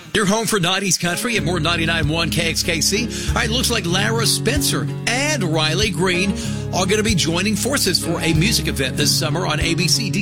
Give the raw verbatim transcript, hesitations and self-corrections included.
Your home for nineties country at more ninety-nine point one K X K C. All right, looks like Lara Spencer and Riley Green are going to be joining forces for a music event this summer on A B C.